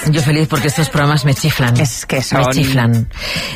Yo feliz porque estos programas me chiflan. Es que son... Me chiflan.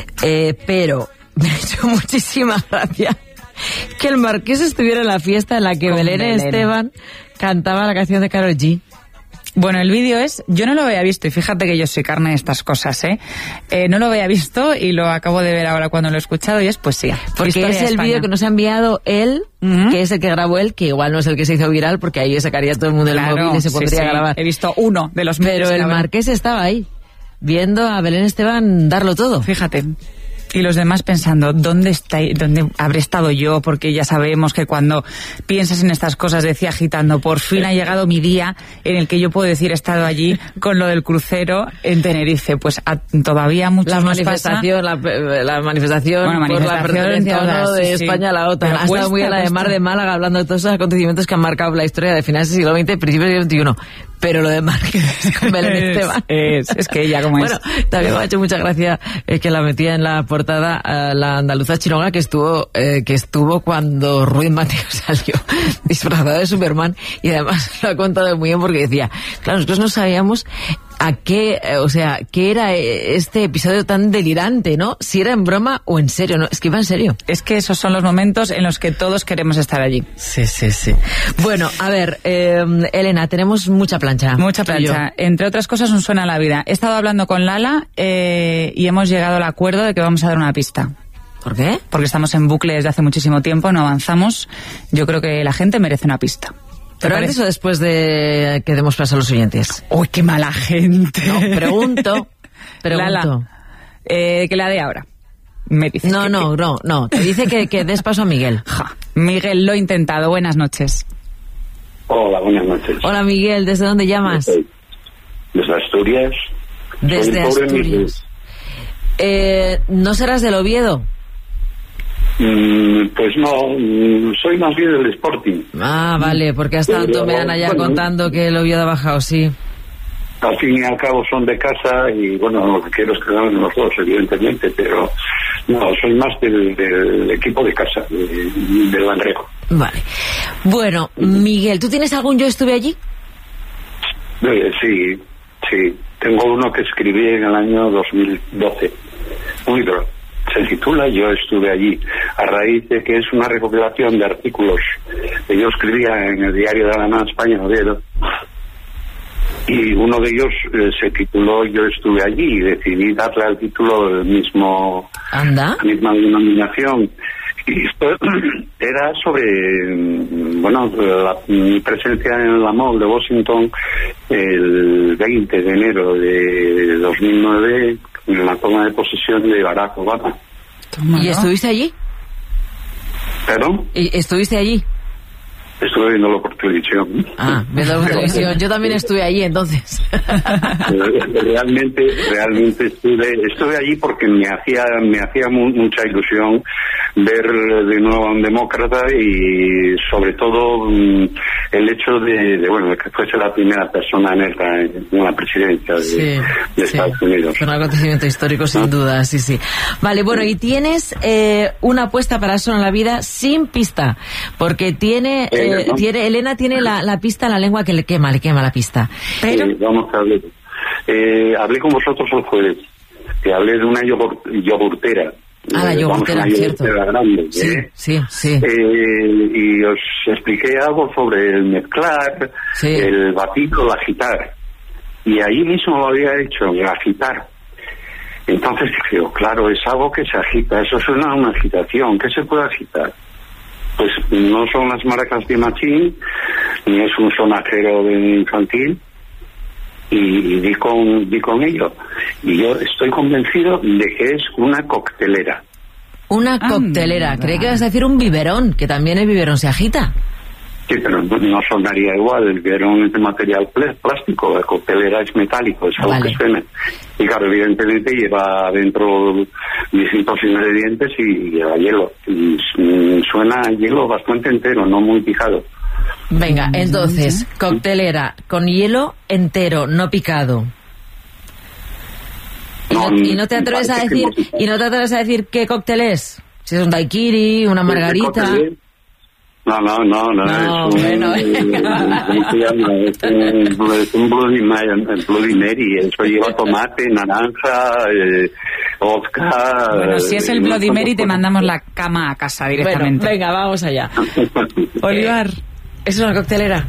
Pero me ha hecho muchísima gracia que el Marqués estuviera en la fiesta en la que Belén Esteban cantaba la canción de Karol G. Bueno, el vídeo yo no lo había visto, y fíjate que yo soy carne de estas cosas, no lo había visto y lo acabo de ver ahora cuando lo he escuchado y es poesía. Porque es el vídeo que nos ha enviado él, que es el que grabó él, que igual no es el que se hizo viral, porque ahí sacaría todo el mundo el móvil y se podría grabar. He visto uno de los Pero el Marqués estaba ahí, viendo a Belén Esteban darlo todo. Fíjate. Y los demás pensando, ¿dónde habré estado yo? Porque ya sabemos que cuando piensas en estas cosas, decía agitando, por fin ha llegado mi día en el que yo puedo decir he estado allí con lo del crucero en Tenerife. Pues todavía muchos la más manifestación, pasa. La manifestación por la pertenencia de España a la OTAN. Ha estado muy a la de Mar de Málaga hablando de todos esos acontecimientos que han marcado la historia de finales del siglo XX, principios del XXI. Pero lo de Márquez con Belén Esteban. Es que ella como bueno, también me ha hecho mucha gracia que la metía en la portada la andaluza Chiroga que estuvo cuando Ruiz Mateo salió disfrazado de Superman, y además lo ha contado muy bien porque decía, claro, nosotros no sabíamos qué era este episodio tan delirante, ¿no? Si era en broma o en serio, ¿no? Es que iba en serio. Es que esos son los momentos en los que todos queremos estar allí. Sí. Bueno, a ver, Elena, tenemos mucha plancha. Mucha plancha. Entre otras cosas, un suena a la vida. He estado hablando con Lala y hemos llegado al acuerdo de que vamos a dar una pista. ¿Por qué? Porque estamos en bucle desde hace muchísimo tiempo, no avanzamos. Yo creo que la gente merece una pista. ¿Pero antes o después de que demos paso a los oyentes? ¡Uy, qué mala gente! No, pregunto. Lala, que la dé ahora. Me dice no. Te dice que des paso a Miguel. Miguel, lo he intentado. Buenas noches. Hola, buenas noches. Hola, Miguel. ¿Desde dónde llamas? Desde Asturias. Desde Asturias. ¿No serás del Oviedo? Pues no, soy más bien del Sporting. Ah, vale, porque hasta tanto me dan allá contando que el Oviedo ha bajado, sí. Al fin y al cabo son de casa y bueno, lo que quiero es que ganen los dos, evidentemente, pero no, soy más del equipo de casa, del Langreo. Vale. Bueno, Miguel, ¿tú tienes algún Yo estuve allí? Sí. Tengo uno que escribí en el año 2012. Un libro. Se titula Yo estuve allí, a raíz de que es una recopilación de artículos que yo escribía en el diario de la Nueva España, Oviedo, y uno de ellos se tituló Yo estuve allí, y decidí darle al título el mismo, la misma denominación. Y esto era sobre, mi presencia en la Mall de Washington el 20 de enero de 2009, en la toma de posesión de Barack Obama. ¿Y estuviste allí? ¿Perdón? ¿Y estuviste allí? Estuve viéndolo por televisión. Ah, viéndolo por televisión. Yo también estuve allí, entonces. Realmente estuve allí porque me hacía mucha ilusión ver de nuevo a un demócrata y sobre todo el hecho de que fuese la primera persona negra en la presidencia de Estados Unidos. Un acontecimiento histórico sin duda, sí. Vale, bueno, y tienes una apuesta para Eso en la Vida sin pista, porque Elena tiene la pista en la lengua que le quema la pista. Pero vamos a hablar. Hablé con vosotros el jueves, que hablé de una yogurtera. La yogurtera, cierto. Grande, Sí. Y os expliqué algo sobre el mezclar, el batir o el agitar. Y ahí mismo lo había hecho, el agitar. Entonces dije, claro, es algo que se agita, eso suena a una agitación. ¿Qué se puede agitar? Pues no son las maracas de Machín, ni es un sonajero infantil, y di con ello. Y yo estoy convencido de que es una coctelera. Una coctelera. Creí que ibas a decir un biberón, que también el biberón se agita. Sí, pero no sonaría igual. El biberón es de material plástico, la coctelera es metálico, es algo que suena. Y claro, evidentemente lleva dentro distintos ingredientes y lleva hielo. Y suena a hielo bastante entero, no muy picado. Venga, entonces, coctelera con hielo entero, no picado. Y no te atreves a decir qué cóctel es. Si es un daiquiri, una margarita. No, bueno. Es un Bloody Mary. Eso lleva tomate, naranja, vodka. Bueno, si es el Bloody Mary, te mandamos la cama a casa directamente. Bueno, venga, vamos allá. Olivar, ¿es una coctelera?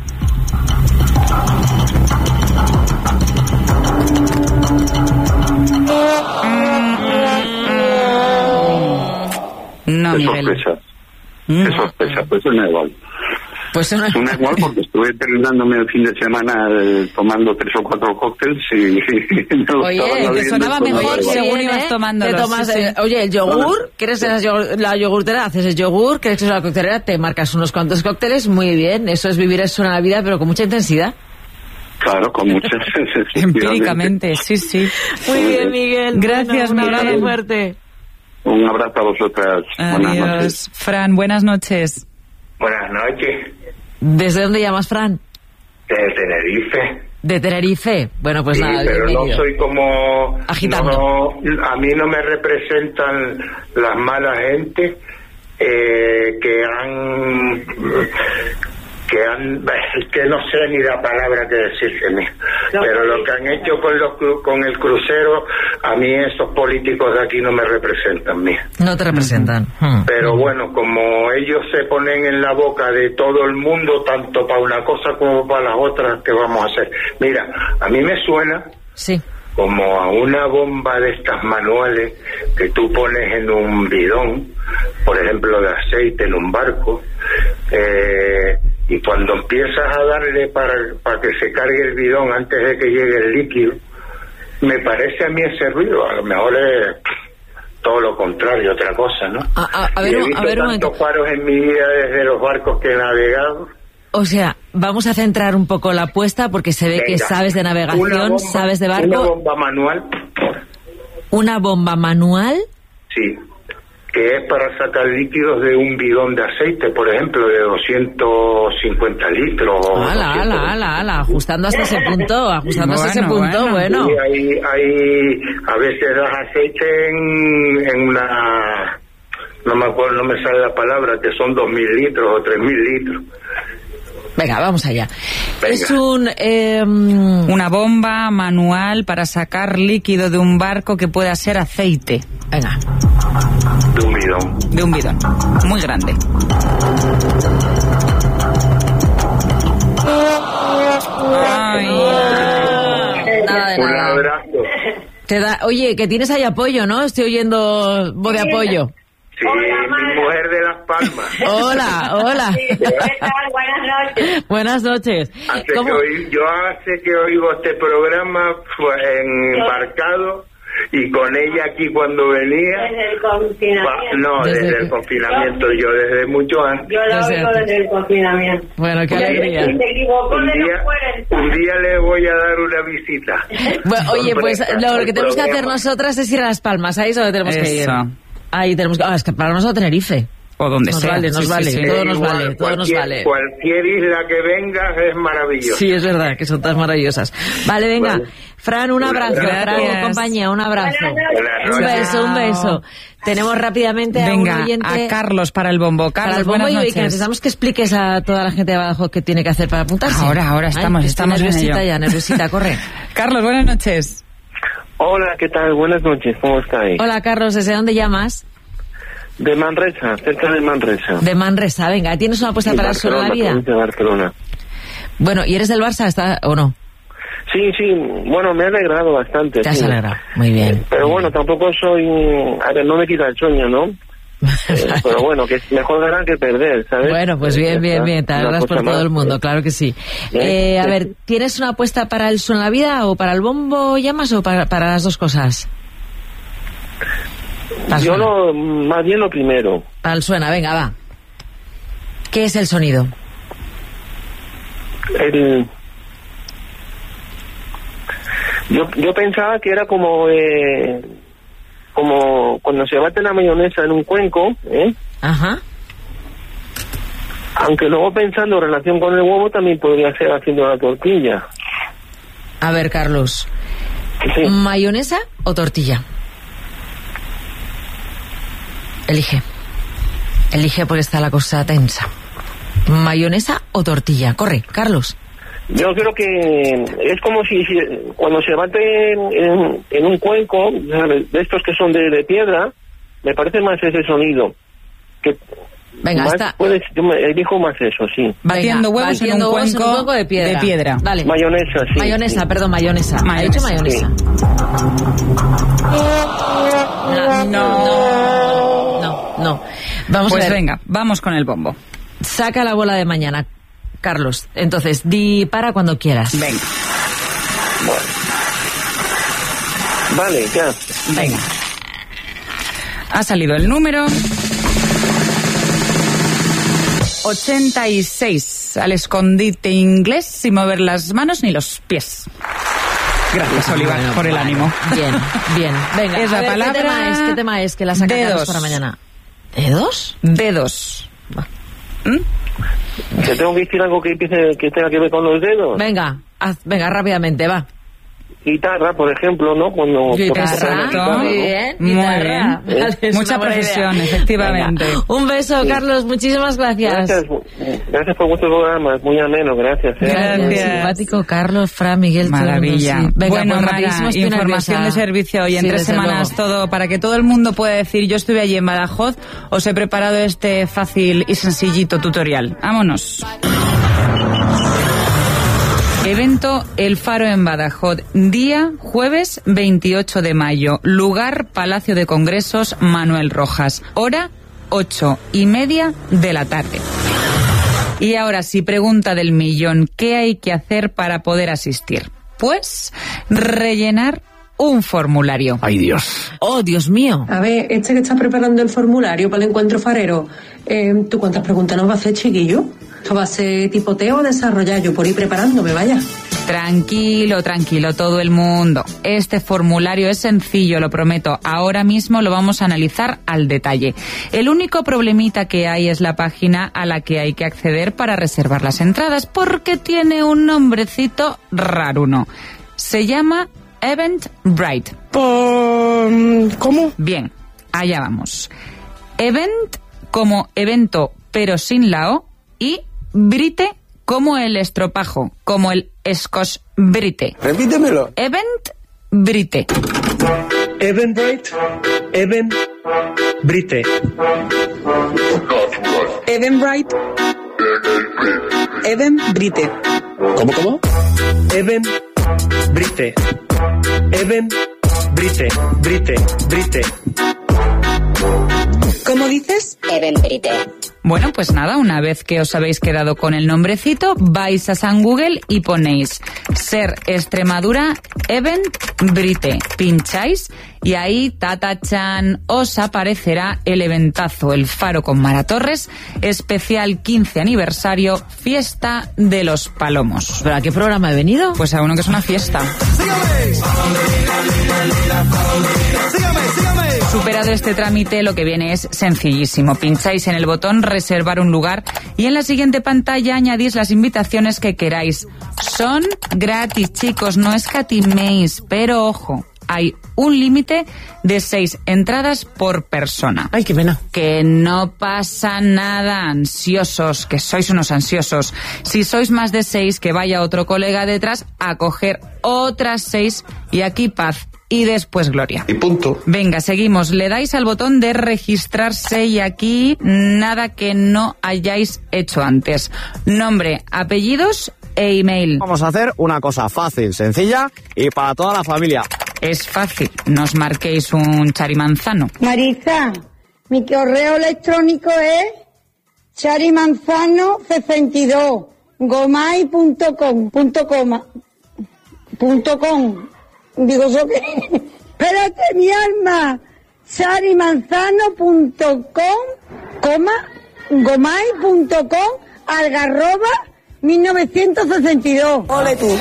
No, Qué Miguel. sorpresa. Qué sorpresa, pues es igual. Pues es una igual porque estuve terminándome el fin de semana tomando 3 o 4 cócteles y oye, te sonaba mejor según ibas tomándolos. Oye, el yogur, ¿quieres la yogurtera? Haces el yogur, ¿quieres que es la coctelera? Te marcas unos cuantos cócteles, muy bien, eso es vivir eso en la vida, pero con mucha intensidad. Claro, con mucha empíricamente, sí. Muy bien, Miguel. Gracias, un abrazo Miguel. fuerte. Un abrazo a vosotras. Adiós. Buenas noches. Fran, buenas noches. Buenas noches. ¿Desde dónde llamas, Fran? De Tenerife. De Tenerife. Bueno, pues sí, nada, pero bienvenido. no soy como... Agitando. A mí no me representan las malas gentes que no sé ni la palabra que decirse, pero lo que han hecho con el crucero, a mí esos políticos de aquí no me representan, No te representan. Pero bueno, como ellos se ponen en la boca de todo el mundo, tanto para una cosa como para las otras, ¿qué vamos a hacer? Mira, a mí me suena como a una bomba de estas manuales que tú pones en un bidón, por ejemplo de aceite en un barco, y cuando empiezas a darle para que se cargue el bidón antes de que llegue el líquido, me parece a mí ese ruido. A lo mejor es todo lo contrario, otra cosa, ¿no? A ver, he visto tantos paros en mi vida desde los barcos que he navegado. O sea, vamos a centrar un poco la apuesta porque se ve que sabes de navegación, sabes de barco. ¿Una bomba manual? ¿Una bomba manual? Sí, que es para sacar líquidos de un bidón de aceite, por ejemplo, de 250 litros. ¡Hala! Ajustando hasta ese punto, bueno. Sí, hay a veces das aceite en una... No me acuerdo, no me sale la palabra, que son 2.000 litros o 3.000 litros. Venga, vamos allá. Venga. Es una bomba manual para sacar líquido de un barco que pueda ser aceite. Venga. De un bidón. De un bidón. Muy grande. Un abrazo. Oye, que tienes ahí apoyo, ¿no? Estoy oyendo voz de apoyo. Sí, mi mujer de Las Palmas. Hola. ¿Qué tal? Buenas noches. Buenas noches. Yo hace que oigo este programa embarcado y con ella aquí cuando venía. Desde el confinamiento. Desde el confinamiento, yo desde mucho antes. Yo la oigo desde el confinamiento. Bueno, qué alegría. Si te equivocó, un día le voy a dar una visita. Bueno, oye, pues lo que tenemos que hacer nosotras es ir a Las Palmas, ahí es donde tenemos que ir. Ahí tenemos que... es que para nosotros Tenerife. O donde sea. Nos vale, todo nos vale. Cualquier isla que vengas es maravillosa. Sí, es verdad, que son todas maravillosas. Vale, venga. Vale. Fran, un abrazo. Fran, compañía, un abrazo. Un beso. Tenemos rápidamente a un oyente... a Carlos para el bombo. Carlos, buenas noches. Que necesitamos que expliques a toda la gente de abajo qué tiene que hacer para apuntarse. Ahora estamos nerviosita ya, nerviosita, corre. Carlos, buenas noches. Hola, ¿qué tal? Buenas noches, ¿cómo estáis? Hola, Carlos, ¿desde dónde llamas? De Manresa, cerca de Manresa. De Manresa, venga, ¿tienes una apuesta para el Sol de la Vida? De Barcelona. Bueno, ¿y eres del Barça o no? Sí, bueno, me ha alegrado bastante. Te has alegrado, muy bien. Pero bueno, tampoco soy... A ver, no me quita el sueño, ¿no? Pero bueno, que es mejor ganar que perder, ¿sabes? Bueno, pues bien, te alegras por todo el mundo, claro que sí. A ver, ¿tienes una apuesta para el Sol de la Vida o para el bombo llamas o para las dos cosas? Yo más bien lo primero. Para el suena, venga, va. ¿Qué es el sonido? Yo pensaba que era como cuando se bate la mayonesa en un cuenco, Ajá. Aunque luego pensando en relación con el huevo también podría ser haciendo la tortilla. A ver, Carlos. Sí. ¿Mayonesa o tortilla? Elige porque está la cosa tensa. ¿Mayonesa o tortilla? Corre, Carlos. Yo creo que es como si cuando se bate en un cuenco, ¿sabes? De estos que son de piedra, me parece más ese sonido. Que venga, más está. Yo me elijo más eso, sí. Batiendo huevos en un cuenco de piedra. Dale. Mayonesa, sí. Mayonesa, sí. Perdón, mayonesa. ¿Ha dicho mayonesa? Sí. No. Vamos pues a ver. Venga, vamos con el bombo. Saca la bola de mañana, Carlos. Entonces, di para cuando quieras. Venga. Bueno. Vale, ya. Venga. Ha salido el número 86, al escondite inglés sin mover las manos ni los pies. Gracias, Oliva, por el ánimo. Bien. Venga, es la palabra. ¿Qué tema es que la saca Carlos para mañana? ¿Dedos? Dedos. ¿Te tengo que decir algo que tenga que ver con los dedos? Venga, rápidamente, va. Guitarra, por ejemplo, ¿no? Cuando guitarra, muy bien. Vale, mucha precisión, efectivamente. Venga. Un beso, Carlos, muchísimas gracias. Gracias por vuestro programa, es muy ameno, gracias. Gracias. Simpático, Carlos, Fra, Miguel. Maravilla. Sí. Venga, bueno, pues información de servicio y en 3 semanas todo, para que todo el mundo pueda decir, yo estuve allí en Badajoz, os he preparado este fácil y sencillito tutorial. Vámonos. Evento El Faro en Badajoz, día jueves 28 de mayo, lugar Palacio de Congresos Manuel Rojas, hora 8:30 de la tarde. Y ahora sí, pregunta del millón, ¿qué hay que hacer para poder asistir? Pues rellenar un formulario. ¡Ay, Dios! ¡Oh, Dios mío! A ver, que está preparando el formulario para el encuentro farero, ¿tú cuántas preguntas nos va a hacer, chiquillo? ¿Esto va a ser tipoteo o desarrollar? Yo por ir preparándome, vaya. Tranquilo, todo el mundo. Este formulario es sencillo, lo prometo. Ahora mismo lo vamos a analizar al detalle. El único problemita que hay es la página a la que hay que acceder para reservar las entradas, porque tiene un nombrecito raruno. Se llama Eventbrite. ¿Cómo? Bien, allá vamos. Event como evento, pero sin la O, y Brite como el estropajo, como el Scotch Brite. Repítemelo. Eventbrite. Eventbrite. Eventbrite. Eventbrite. Eventbrite. ¿Cómo? Eventbrite. Eventbrite. Brite. ¿Cómo dices? Eventbrite. Bueno, pues nada, una vez que os habéis quedado con el nombrecito, vais a San Google y ponéis Ser Extremadura Eventbrite. Pincháis y ahí, tatachan, os aparecerá el eventazo, el Faro con Mara Torres, especial 15 aniversario, Fiesta de los Palomos. ¿Pero a qué programa he venido? Pues a uno que es una fiesta. ¡Sígame! Superado este trámite, lo que viene es sencillísimo. Pincháis en el botón reservar un lugar y en la siguiente pantalla añadís las invitaciones que queráis. Son gratis, chicos, no escatiméis, pero ojo, hay un límite de 6 entradas por persona. ¡Ay, qué pena! Que no pasa nada, ansiosos, que sois unos ansiosos. Si sois más de 6, que vaya otro colega detrás a coger otras 6 y aquí paz. Y después gloria. Y punto. Venga, seguimos. Le dais al botón de registrarse y aquí nada que no hayáis hecho antes. Nombre, apellidos e email. Vamos a hacer una cosa fácil, sencilla y para toda la familia. Es fácil, no os marquéis un charimanzano. Marisa, mi correo electrónico es charimanzano62@gmail.com. Digo yo que... Espérate, mi alma. charimanzano.com, algarroba 1962. ¡Ole tú!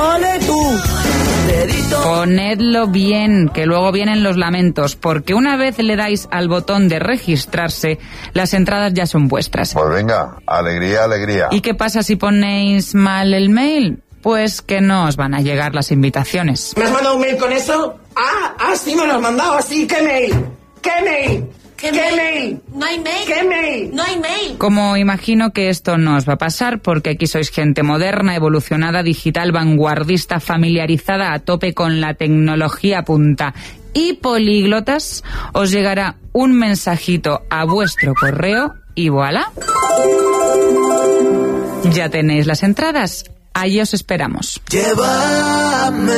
Ponedlo bien, que luego vienen los lamentos, porque una vez le dais al botón de registrarse, las entradas ya son vuestras. Pues venga, alegría. ¿Y qué pasa si ponéis mal el mail? Pues que no os van a llegar las invitaciones. ¿Me has mandado un mail con eso? Sí me lo has mandado, así. ¿Qué mail? ¿Qué mail? No hay mail. ¿Qué mail? No hay mail. Como imagino que esto no os va a pasar, porque aquí sois gente moderna, evolucionada, digital, vanguardista, familiarizada a tope con la tecnología punta y políglotas, os llegará un mensajito a vuestro correo y voilà. Ya tenéis las entradas. Allí os esperamos. Llévame.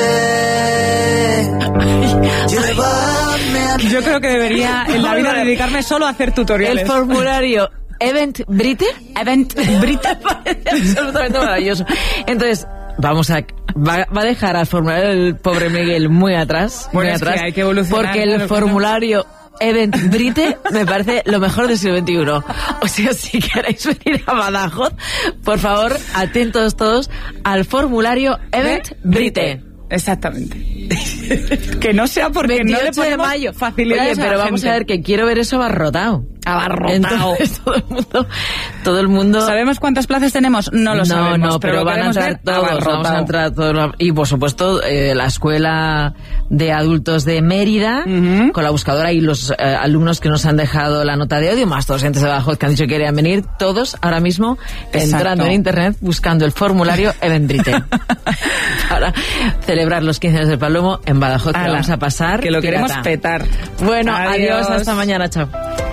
Yo creo que debería en la vida dedicarme solo a hacer tutoriales. El formulario Event Brite parece absolutamente maravilloso. Entonces, va a dejar al formulario del pobre Miguel muy atrás. Bueno, es que hay que evolucionar. Porque el formulario Event Brite me parece lo mejor del siglo XXI. O sea, si queréis venir a Badajoz, por favor, atentos todos al formulario Event Brite. Exactamente. Que no sea porque no le ponemos de mayo. Facilidades. Oye, pero vamos a ver, que quiero ver eso abarrotado. Entonces, todo el mundo. ¿Sabemos cuántas plazas tenemos? No lo sabemos. No, pero van a entrar todos. Vamos a entrar todos. Y por supuesto, la Escuela de Adultos de Mérida, con la buscadora y los alumnos que nos han dejado la nota de audio, más todos gente de Badajoz que han dicho que querían venir, todos ahora mismo entrando en internet buscando el formulario Eventbrite para celebrar los 15 años del Palomo en Badajoz, que vamos a pasar. Que lo queremos petar. Bueno, adiós, hasta mañana, chao.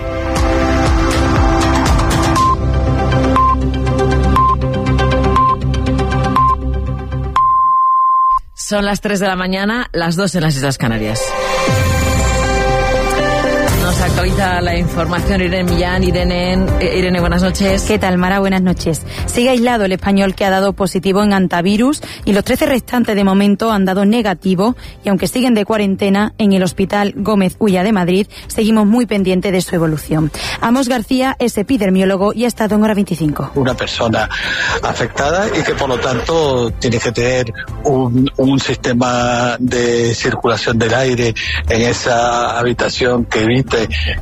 Son las 3 de la mañana, las 2 en las Islas Canarias. Nos actualiza la información Irene Millán. Irene, buenas noches. ¿Qué tal, Mara? Buenas noches. Sigue aislado el español que ha dado positivo en antivirus y los 13 restantes de momento han dado negativo, y aunque siguen de cuarentena en el Hospital Gómez Ulla de Madrid, seguimos muy pendientes de su evolución. Amos García es epidemiólogo y ha estado en Hora 25. Una persona afectada y que por lo tanto tiene que tener un sistema de circulación del aire en esa habitación que evite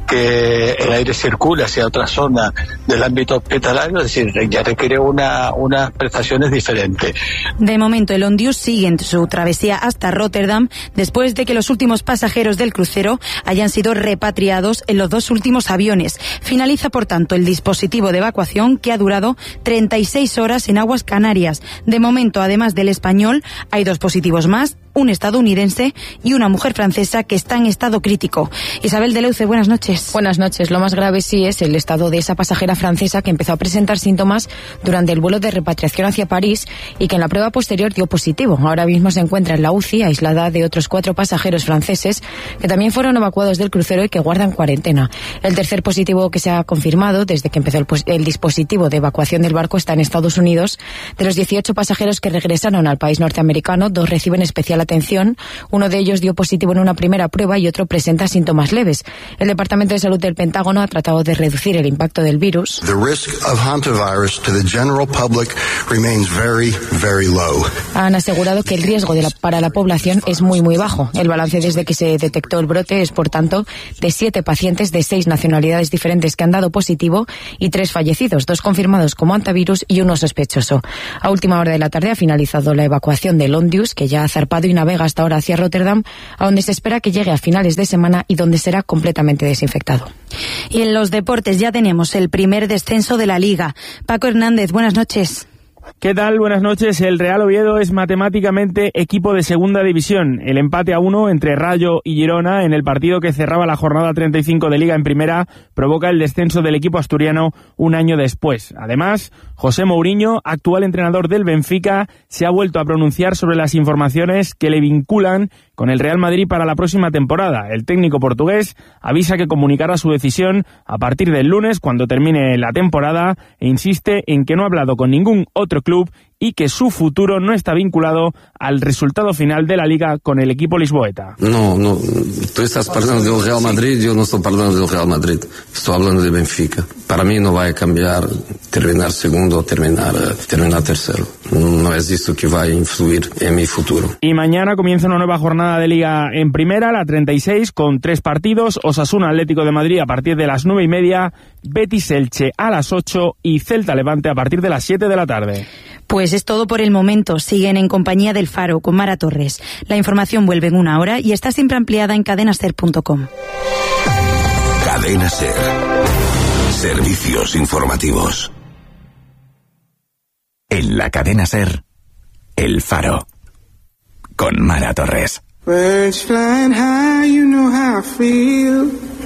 que el aire circule hacia otra zona del ámbito hospitalario, es decir, ya requiere unas prestaciones diferentes. De momento el Ondius sigue en su travesía hasta Rotterdam después de que los últimos pasajeros del crucero hayan sido repatriados en los 2 últimos aviones. Finaliza, por tanto, el dispositivo de evacuación que ha durado 36 horas en aguas Canarias. De momento, además del español, hay 2 positivos más, un estadounidense y una mujer francesa que está en estado crítico. Isabel de Leuce, buenas noches. Buenas noches. Lo más grave sí es el estado de esa pasajera francesa que empezó a presentar síntomas durante el vuelo de repatriación hacia París y que en la prueba posterior dio positivo. Ahora mismo se encuentra en la UCI, aislada de otros 4 pasajeros franceses que también fueron evacuados del crucero y que guardan cuarentena. El tercer positivo que se ha confirmado desde que empezó el dispositivo de evacuación del barco está en Estados Unidos. De los 18 pasajeros que regresaron al país norteamericano, 2 reciben especial atención. Uno de ellos dio positivo en una primera prueba y otro presenta síntomas leves. El Departamento de Salud del Pentágono ha tratado de reducir el impacto del virus. The risk of hantavirus to the general public remains very, very low. Han asegurado que el riesgo para la población es muy, muy bajo. El balance desde que se detectó el brote es, por tanto, de 7 pacientes de 6 nacionalidades diferentes que han dado positivo y 3 fallecidos, 2 confirmados como hantavirus y 1 sospechoso. A última hora de la tarde ha finalizado la evacuación del Ondius, que ya ha zarpado y navega hasta ahora hacia Rotterdam, a donde se espera que llegue a finales de semana y donde será completamente desinfectado. Y en los deportes ya tenemos el primer descenso de la Liga. Paco Hernández, buenas noches. ¿Qué tal? Buenas noches. El Real Oviedo es matemáticamente equipo de segunda división. El empate a 1 entre Rayo y Girona en el partido que cerraba la jornada 35 de Liga en Primera provoca el descenso del equipo asturiano un año después. Además, José Mourinho, actual entrenador del Benfica, se ha vuelto a pronunciar sobre las informaciones que le vinculan con el Real Madrid para la próxima temporada. El técnico portugués avisa que comunicará su decisión a partir del lunes cuando termine la temporada e insiste en que no ha hablado con ningún otro club y que su futuro no está vinculado al resultado final de la Liga con el equipo lisboeta. No, tú estás hablando del Real Madrid, yo no estoy hablando del Real Madrid, estoy hablando de Benfica. Para mí no va a cambiar terminar segundo o terminar tercero. No es esto que va a influir en mi futuro. Y mañana comienza una nueva jornada de Liga en Primera, la 36, con 3 partidos. Osasuna Atlético de Madrid a partir de las 9:30, Betis Elche a las 8 y Celta Levante a partir de las 7 de la tarde. Pues es todo por el momento. Siguen en compañía del Faro con Mara Torres. La información vuelve en 1 hora y está siempre ampliada en cadenaser.com. Cadena SER. Servicios informativos. En la Cadena SER, El Faro. Con Mara Torres. Birds flying high, you know how I feel.